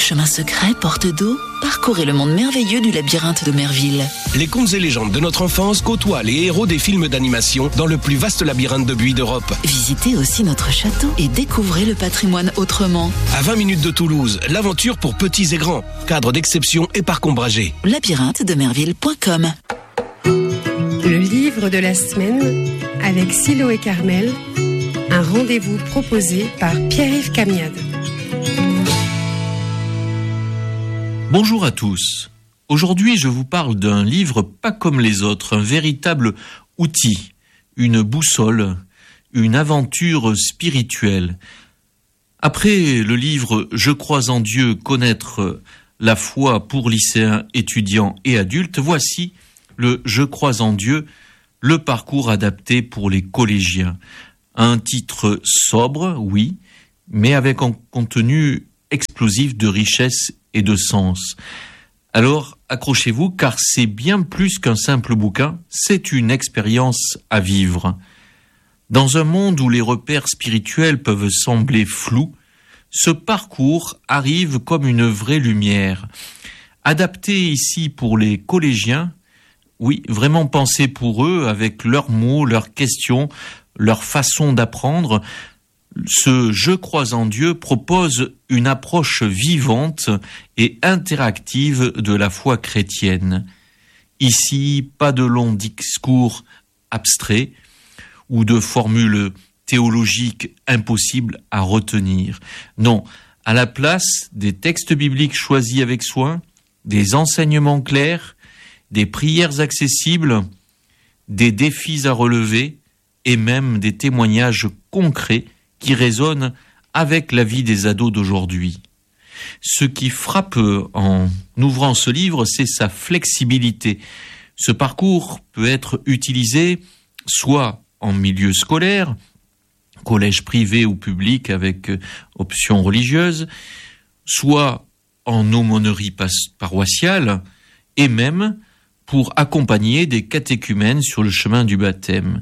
chemin secret, porte d'eau, parcourez le monde merveilleux du labyrinthe de Merville. Les contes et légendes de notre enfance côtoient les héros des films d'animation dans le plus vaste labyrinthe de buis d'Europe. Visitez aussi notre château et découvrez le patrimoine autrement. À 20 minutes de Toulouse, l'aventure pour petits et grands. Cadre d'exception et parc ombragé. labyrinthe-de-merville.com. Le livre de la semaine avec Silo et Carmel. Un rendez-vous proposé par Pierre-Yves Camiade. Bonjour à tous. Aujourd'hui, je vous parle d'un livre pas comme les autres, un véritable outil, une boussole, une aventure spirituelle. Après le livre « Je crois en Dieu, connaître la foi pour lycéens, étudiants et adultes », voici le « Je crois en Dieu », le parcours adapté pour les collégiens. Un titre sobre, oui, mais avec un contenu explosif de richesse et de sens. Alors, accrochez-vous, car c'est bien plus qu'un simple bouquin, c'est une expérience à vivre. Dans un monde où les repères spirituels peuvent sembler flous, ce parcours arrive comme une vraie lumière. Adapté ici pour les collégiens, oui, vraiment pensé pour eux, avec leurs mots, leurs questions, leur façon d'apprendre, ce « Je crois en Dieu » propose une approche vivante et interactive de la foi chrétienne. Ici, pas de longs discours abstraits ou de formules théologiques impossibles à retenir. Non, à la place des textes bibliques choisis avec soin, des enseignements clairs, des prières accessibles, des défis à relever et même des témoignages concrets qui résonne avec la vie des ados d'aujourd'hui. Ce qui frappe en ouvrant ce livre, c'est sa flexibilité. Ce parcours peut être utilisé soit en milieu scolaire, collège privé ou public avec option religieuse, soit en aumônerie paroissiale, et même pour accompagner des catéchumènes sur le chemin du baptême.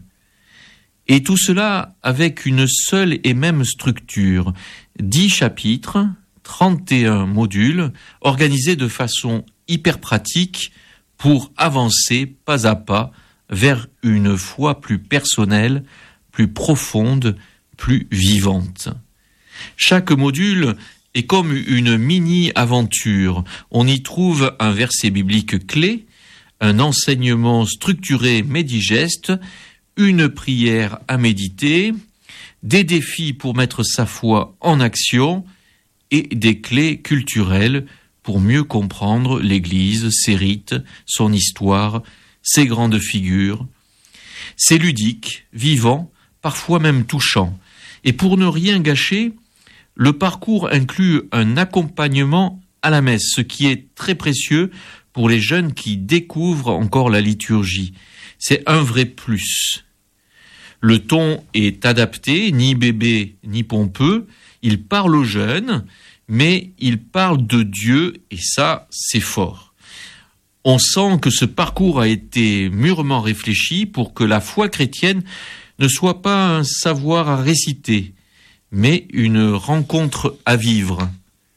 Et tout cela avec une seule et même structure, 10 chapitres, 31 modules, organisés de façon hyper pratique pour avancer pas à pas vers une foi plus personnelle, plus profonde, plus vivante. Chaque module est comme une mini-aventure. On y trouve un verset biblique clé, un enseignement structuré mais digeste, une prière à méditer, des défis pour mettre sa foi en action et des clés culturelles pour mieux comprendre l'Église, ses rites, son histoire, ses grandes figures. C'est ludique, vivant, parfois même touchant. Et pour ne rien gâcher, le parcours inclut un accompagnement à la messe, ce qui est très précieux pour les jeunes qui découvrent encore la liturgie. C'est un vrai plus. Le ton est adapté, ni bébé ni pompeux. Il parle aux jeunes, mais il parle de Dieu, et ça, c'est fort. On sent que ce parcours a été mûrement réfléchi pour que la foi chrétienne ne soit pas un savoir à réciter, mais une rencontre à vivre.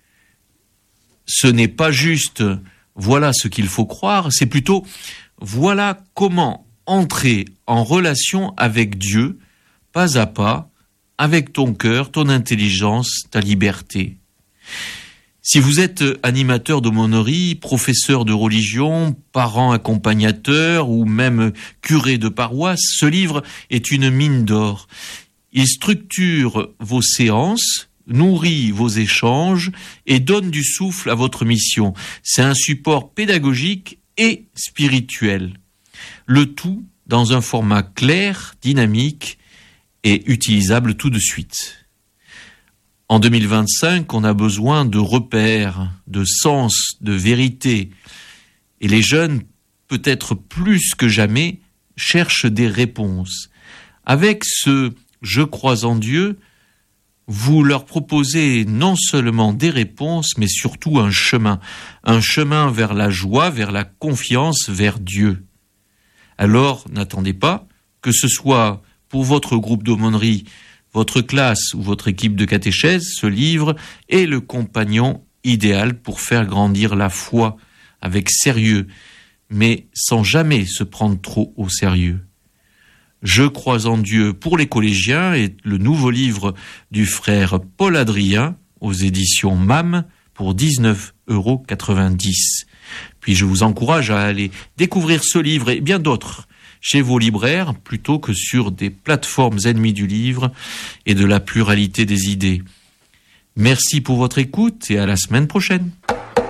Ce n'est pas juste « voilà ce qu'il faut croire », c'est plutôt « voilà comment entrer en relation avec Dieu, pas à pas, avec ton cœur, ton intelligence, ta liberté. » Si vous êtes animateur d'aumônerie, professeur de religion, parent accompagnateur ou même curé de paroisse, ce livre est une mine d'or. Il structure vos séances, nourrit vos échanges et donne du souffle à votre mission. C'est un support pédagogique et spirituel. Le tout dans un format clair, dynamique et utilisable tout de suite. En 2025, on a besoin de repères, de sens, de vérité. Et les jeunes, peut-être plus que jamais, cherchent des réponses. Avec ce « Je crois en Dieu », vous leur proposez non seulement des réponses, mais surtout un chemin vers la joie, vers la confiance, vers Dieu. Alors, n'attendez pas que ce soit pour votre groupe d'aumônerie, votre classe ou votre équipe de catéchèse, ce livre est le compagnon idéal pour faire grandir la foi avec sérieux, mais sans jamais se prendre trop au sérieux. Je crois en Dieu pour les collégiens est le nouveau livre du frère Paul Adrien aux éditions MAM pour 19,90 €. Puis je vous encourage à aller découvrir ce livre et bien d'autres chez vos libraires plutôt que sur des plateformes ennemies du livre et de la pluralité des idées. Merci pour votre écoute et à la semaine prochaine.